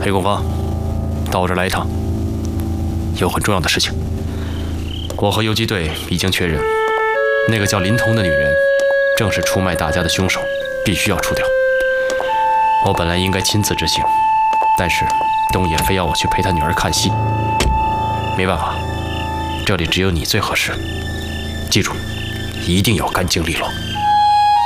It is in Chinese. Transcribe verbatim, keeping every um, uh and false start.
黑宫方，到我这儿来一趟，有很重要的事情。我和游击队已经确认，那个叫林童的女人，正是出卖大家的凶手，必须要除掉。我本来应该亲自执行，但是东野非要我去陪他女儿看戏，没办法，这里只有你最合适。记住，一定要干净利落。